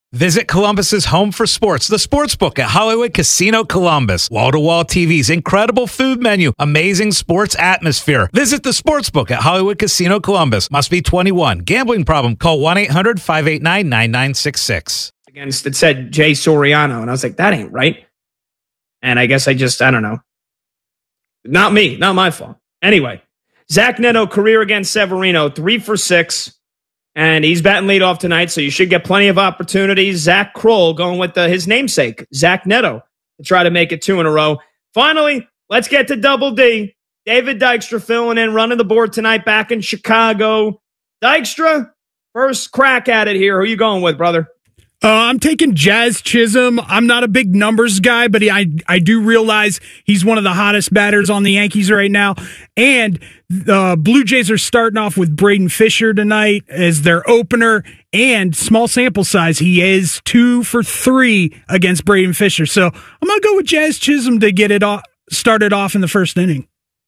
Visit Columbus's home for sports, the Sportsbook at Hollywood Casino Columbus. Wall-to-wall TVs, incredible food menu, amazing sports atmosphere. Visit the Sportsbook at Hollywood Casino Columbus. Must be 21. Gambling problem? Call 1-800-589-9966. Against it said Jay Soriano, and I was like, that ain't right. And I guess I don't know. Not me, not my fault. Anyway, Zach Neto, career against Severino, 3 for 6. And he's batting leadoff tonight, so you should get plenty of opportunities. Zach Kroll going with his namesake, Zach Neto, to try to make it 2 in a row. Finally, let's get to Double D. David Dykstra filling in, running the board tonight back in Chicago. Dykstra, first crack at it here. Who you going with, brother? I'm taking Jazz Chisholm. I'm not a big numbers guy, but I do realize he's one of the hottest batters on the Yankees right now. And the Blue Jays are starting off with Braden Fisher tonight as their opener. And small sample size, he is 2 for 3 against Braden Fisher. So I'm going to go with Jazz Chisholm to get it started off in the first inning.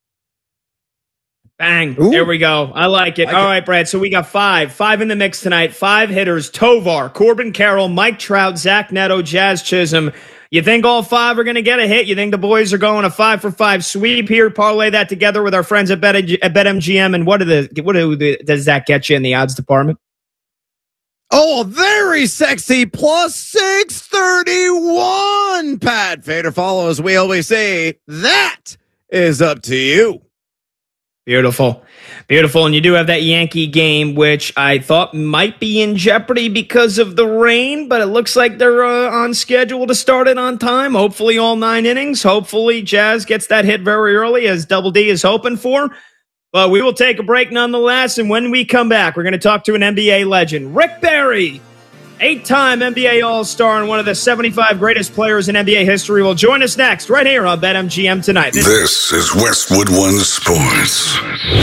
Bang. Ooh. There we go. I like it. All right, Brad. So we got 5 in the mix tonight. 5 hitters. Tovar, Corbin Carroll, Mike Trout, Zach Neto, Jazz Chisholm. You think all 5 are going to get a hit? You think the boys are going a 5 for 5 sweep here? Parlay that together with our friends at BetMGM. And what does that get you in the odds department? Oh, very sexy. Plus 631. Pat Fader follows. We always say that is up to you. Beautiful. Beautiful. And you do have that Yankee game, which I thought might be in jeopardy because of the rain, but it looks like they're on schedule to start it on time. Hopefully all 9 innings. Hopefully Jazz gets that hit very early, as Double D is hoping for. But we will take a break nonetheless. And when we come back, we're going to talk to an NBA legend, Rick Barry, 8-time NBA All-Star and one of the 75 greatest players in NBA history, will join us next right here on BetMGM tonight. This is Westwood One Sports.